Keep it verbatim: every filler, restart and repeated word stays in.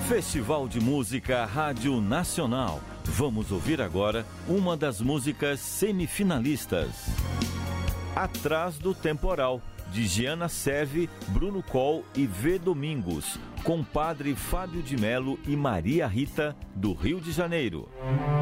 Festival de Música Rádio Nacional. Vamos ouvir agora uma das músicas semifinalistas. Atrás do Temporal, de Giana Serve, Bruno Coll e V. Domingos, com Padre Fábio de Melo e Maria Rita, do Rio de Janeiro.